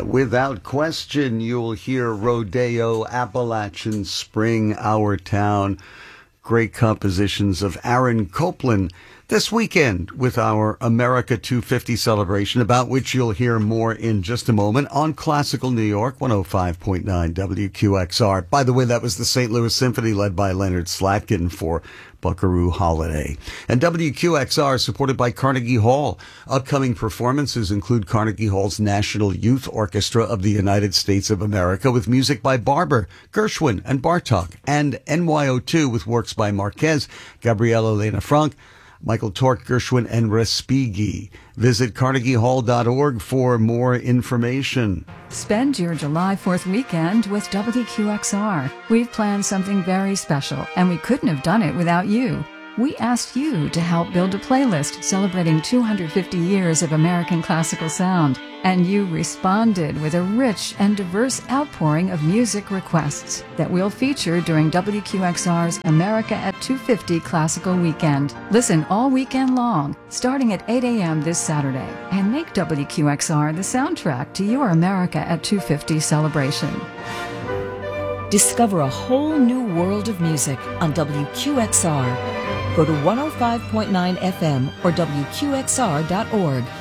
Without question, you'll hear Rodeo, Appalachian Spring, Our Town. Great compositions of Aaron Copland this weekend with our America 250 celebration, about which you'll hear more in just a moment on Classical New York, 105.9 WQXR. By the way, that was the St. Louis Symphony led by Leonard Slatkin for Buckaroo Holiday. And WQXR supported by Carnegie Hall. Upcoming performances include Carnegie Hall's National Youth Orchestra of the United States of America with music by Barber, Gershwin, and Bartok, and NYO2 with works by Marquez, Gabriela Lena Frank, Michael Tork, Gershwin, and Respighi. Visit carnegiehall.org for more information. Spend your July 4th weekend with WQXR. We've planned something very special, and we couldn't have done it without you. We asked you to help build a playlist celebrating 250 years of American classical sound, and you responded with a rich and diverse outpouring of music requests that we'll feature during WQXR's America at 250 Classical Weekend. Listen all weekend long, starting at 8 a.m. this Saturday, and make WQXR the soundtrack to your America at 250 celebration. Discover a whole new world of music on WQXR. Go to 105.9 FM or WQXR.org.